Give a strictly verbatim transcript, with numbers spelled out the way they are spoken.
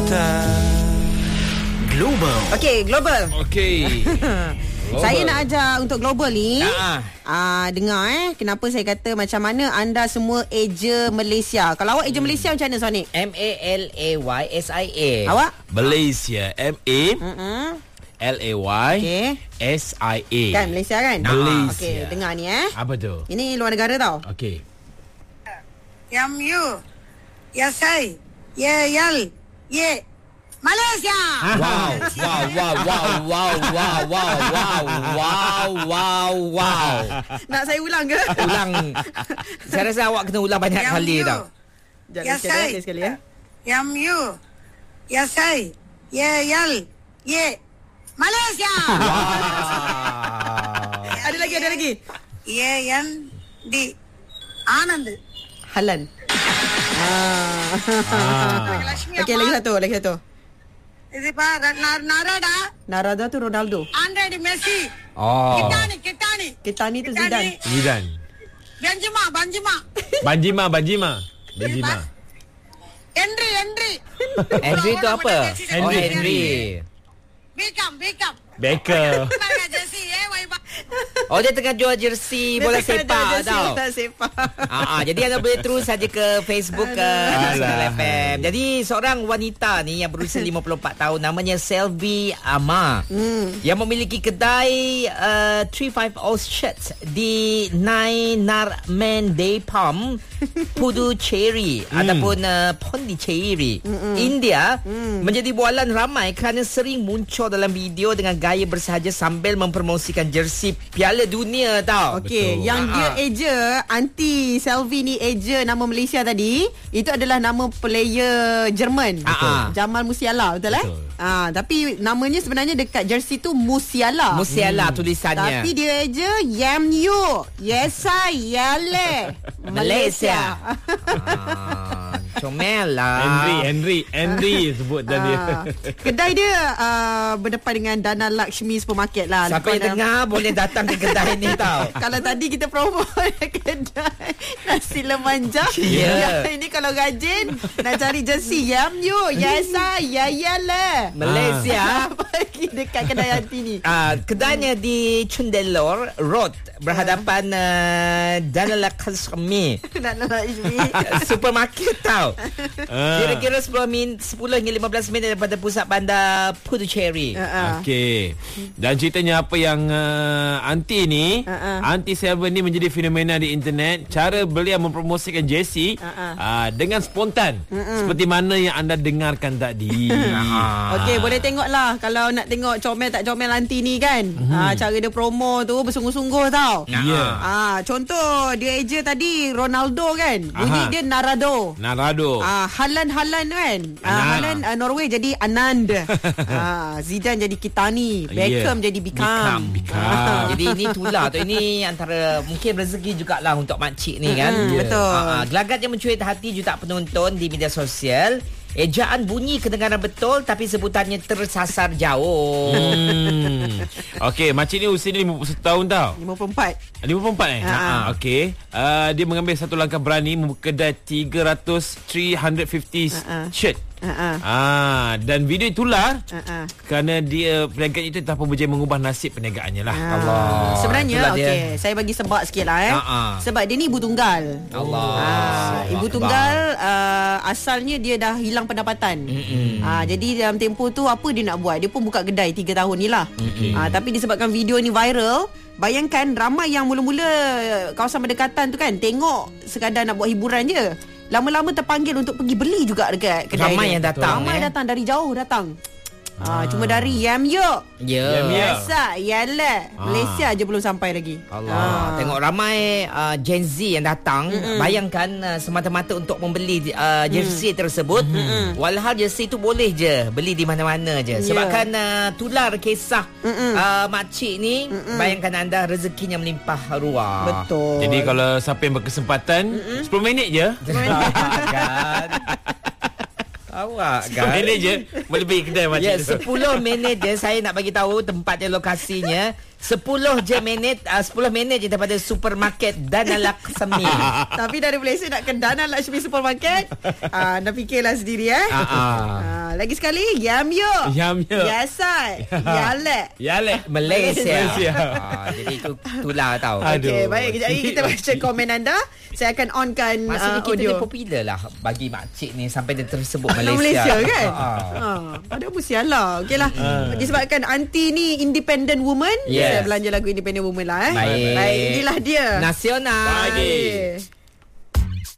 cinta. Global. Okey, global. Okey. Saya nak ajar untuk global ni. Ah. Ah, dengar eh, kenapa saya kata macam mana anda semua eja Malaysia. Kalau awak eja Malaysia macam mana, Sonic? M A L A Y S I A. Awak? Malaysia. M A Mm-mm. L A Y Okey. S I A. Kan Malaysia kan? Malaysia. Okey, dengar ni eh. Apa tu? Ini luar negara tau. Okey. Yam you. Yasai. Ye yal. Ye. Malaysia. Wow, wow, wow, wow, wow, wow, wow, wow, wow, wow, wow. Nak saya ulang ke? Ulang. Saya rasa awak kena ulang banyak Yam kali you. tau. Jangan Yes, sekali, I. ya, sekali ya. Yam you. Yasai. Ye yal. Ye. Malaysia. Ada lagi, ada lagi. Ye yan di. Anand. Halan. Ah. Lakshmi Okey, lagi satu, lagi satu. Ini pak Narada. Narada tu Ronaldo. Andre di Messi. Oh. Kitani, Kitani. Kita ni tu Zidane. Zidane. Benzema, Benzema. Banjima, Banjima. Banjima. Henry, Henry. Henry tu apa? Oh, Henry. Henry. Beckham, Beckham. Becker. Tengah jersey eh, wai ba. Oh, dia tengah jual jersey bola Dia tengah sepak ada jersey tau. bola sepak. Ah, ah, jadi anda boleh terus saja ke Facebook ke Nasional F M. Jadi seorang wanita ni yang berusia lima puluh empat tahun namanya Selvi Ama Hmm. yang memiliki kedai uh, tiga lima nol Shirts di Nainarmendaypam Puducherry ataupun uh, Pondicherry, India menjadi bualan ramai kerana sering muncul dalam video dengan gaya bersahaja sambil mempromosikan jersey Piala Dunia tau. Okey, Betul. yang dia Ah. eja anti Selvi ni eja nama Malaysia tadi, itu adalah nama player Jerman. Ah, ah. Jamal Musiala, betul, Betul. eh? Ah, tapi namanya sebenarnya dekat jersey tu Musiala. Musiala tulisannya. Tapi dia eja Yam You. Yes I Yale. Malaysia. Ah, comel lah. Henry, Henry, Henry sebut tadi. Ah, kedai dia uh, berdepan dengan Dana Lakshmi Supermarket lah. Siapa Lepas yang dalam- dengar boleh datang ke kedai ni tau. Kalau tadi kita promo kedai nasi lemanja, Ya. yang ini kalau rajin nak cari jersey Yam You, yes I, ya ya lah. Malaysia. Pergi dekat kedai anti ni. Ah, kedainya di Chundelor Road berhadapan uh, Dana Lakshmi Nak nak Izmi. supermarket tau. Ah. Kira-kira sepuluh min sepuluh hingga lima belas minit daripada pusat bandar Puducherry. Uh-uh. Okey. Dan ceritanya apa yang uh, anti ni, Uh-uh. anti Seven ni menjadi fenomena di internet. Cara beliau mempromosikan jersey Uh-uh. uh, dengan spontan, seperti mana yang anda dengarkan tadi. Okey, boleh tengok lah kalau nak tengok comel tak comel anti ni kan. Ah, cara dia promo tu bersungguh-sungguh tau. Ya. Ah, contoh dia eja tadi Ronaldo kan. Bunyi Aha. dia Narado. Narado. Ah, Halan-Halan kan. Ah, Halan uh, Norway jadi Anand. ah, Zidane jadi Kitani. Beckham Yeah. jadi Beckham. Beckham. Ah. Jadi ini tulah tu. Ini antara mungkin rezeki jugalah untuk makcik ni kan. Mm, betul. Ah, ah, gelagat yang mencuit hati juta penonton di media sosial. Ejaan bunyi kedengaran betul tapi sebutannya tersasar jauh. Hmm. Okey, makcik ni usia dia lima puluh satu tahun tau. lima puluh empat. lima puluh empat eh? Ha. Okey. Uh, dia mengambil satu langkah berani membuka kedai tiga ratus, tiga ratus lima puluh Ha. shirt. Ha. Ah, dan video itulah Ha. kerana dia perniagaan itu telah pun berjaya mengubah nasib perniagaannya lah. Ah. Allah. Sebenarnya Itulah dia. okey, saya bagi sebab sikit lah eh. Ha, ha. Sebab dia ni ibu tunggal. Allah. Ah, ibu Akbar. tunggal uh, asalnya dia dah hilang pendapatan. Ah, jadi dalam tempoh tu apa dia nak buat? Dia pun buka kedai tiga tahun ni lah. Ah, tapi disebabkan video ni viral, bayangkan ramai yang mula-mula kawasan berdekatan tu kan tengok sekadar nak buat hiburan je. Lama-lama terpanggil untuk pergi beli juga dekat kedai Ramai dia. yang datang, Ramai eh. datang dari jauh datang. Ah, cuma dari Yam You. Ya. Yam You. Biasa, yalah. Ah. Malaysia je belum sampai lagi. Allah. Tengok ramai uh, Gen Z yang datang. Mm-mm. Bayangkan uh, semata-mata untuk membeli uh, jersey mm. tersebut. Mm-mm. Walhal jersey tu boleh je beli di mana-mana je. Sebabkan uh, tular kisah uh, makcik ni. Mm-mm. Bayangkan anda rezekinya melimpah ruah. Betul. Jadi kalau siapa yang berkesempatan, Mm-mm. sepuluh minit je. Kan? Awak sepuluh kan? minit je boleh pergi kedai Ya, makcik tu. sepuluh minit je saya nak bagi tahu tempatnya, lokasinya. sepuluh je minit, uh, sepuluh minit je daripada supermarket Dana Lakshmi. Tapi dari Malaysia nak ke Dana Lakshmi Supermarket, ah, anda fikirlah sendiri eh. Ah, ah. Ah, Ah, lagi sekali, yam yo. Yam yo. Yasai. Yalek. Yalek. Malaysia. Malaysia. Ah, jadi itu itulah tahu. Okey, Aduh. baik. Kejap lagi kita baca komen anda. Saya akan onkan Maksudnya uh, kita audio. ni popular lah bagi makcik ni sampai dia tersebut Malaysia, Malaysia. Malaysia kan? Ha. Ha, padahal mesti lah. Okeylah. Disebabkan anti ni independent woman, Yes. saya belanja lagu independent woman lah eh. Baik. Baik, inilah dia. Nasional. Pagi. Okey.